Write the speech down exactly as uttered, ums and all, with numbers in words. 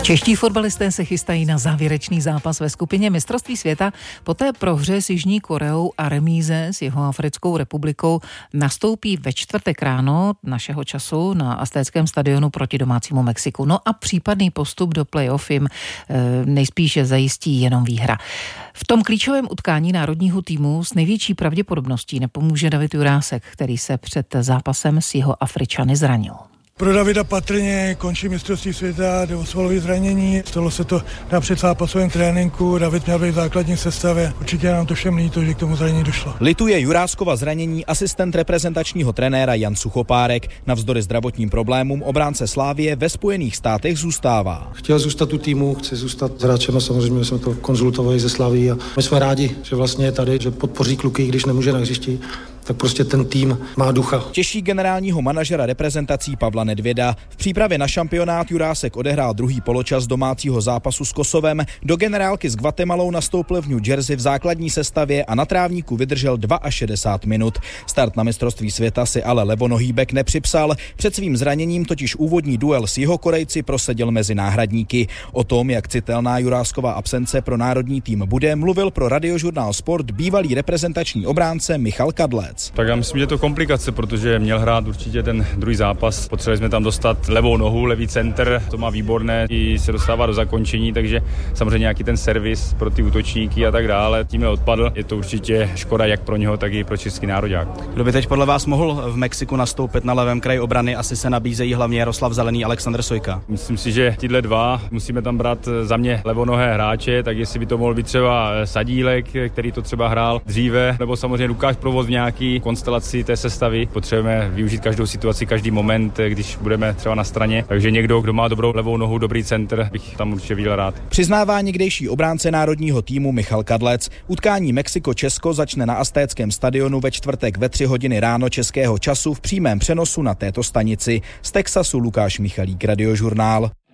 Čeští fotbalisté se chystají na závěrečný zápas ve skupině mistrovství světa. Po té prohře s Jižní Koreou a remíze s Jihoafrickou republikou nastoupí ve čtvrtek ráno našeho času na Aztéckém stadionu proti domácímu Mexiku. No a případný postup do playoff jim e, nejspíše zajistí jenom výhra. V tom klíčovém utkání národního týmu s největší pravděpodobností nepomůže David Jurásek, který se před zápasem s Jihoafričany zranil. Pro Davida patrně končí mistrovství světa, jde o svalové zranění. Stalo se to na předzápasovém tréninku, David měl být v základní sestavě. Určitě nám to všem líto, že k tomu zranění došlo. Lituje Juráskova zranění asistent reprezentačního trenéra Jan Suchopárek. Navzdory zdravotním problémům obránce Slavie ve Spojených státech zůstává. Chtěl zůstat u týmu, chce zůstat s hráčem a samozřejmě jsme to konzultovali ze Slaví a my jsme rádi, že vlastně je tady, že podpoří kluky, když nemůže na hřišti, tak prostě ten tým má ducha. Těší generálního manažera reprezentací Pavla Nedvěda. V přípravě na šampionát Jurásek odehrál druhý poločas domácího zápasu s Kosovem. Do generálky s Guatemalou nastoupil v New Jersey v základní sestavě a na trávníku vydržel šedesát dva minut. Start na mistrovství světa si ale levonohý bek nepřipsal. Před svým zraněním totiž úvodní duel s Jihokorejci proseděl mezi náhradníky. O tom, jak citelná Juráskova absence pro národní tým bude, mluvil pro Radiožurnál Sport bývalý reprezentační obránce Michal Kadlec. Tak já myslím, že je to komplikace, protože měl hrát určitě ten druhý zápas. Potřebovali jsme tam dostat levou nohu, levý center, to má výborné, i se dostává do zakončení, takže samozřejmě nějaký ten servis pro ty útočníky a tak dále. Tím je odpadl. Je to určitě škoda jak pro něho, tak i pro český nároďák. Kdo by teď podle vás mohl v Mexiku nastoupit na levém kraji obrany? Asi se nabízejí hlavně Jaroslav Zelený, Alexander Sojka. Myslím si, že tyhle dva musíme tam brát za mě levonohé hráče, tak jestli by to mohl být třeba Sadílek, který to třeba hrál dříve, nebo samozřejmě Lukáš Provozňáký, konstelaci té sestavy. Potřebujeme využít každou situaci, každý moment, když budeme třeba na straně. Takže někdo, kdo má dobrou levou nohu, dobrý center, bych tam určitě viděl rád. Přiznává někdejší obránce národního týmu Michal Kadlec. Utkání Mexiko-Česko začne na Aztéckém stadionu ve čtvrtek ve tři hodiny ráno českého času v přímém přenosu na této stanici. Z Texasu Lukáš Michalík, Radiožurnál.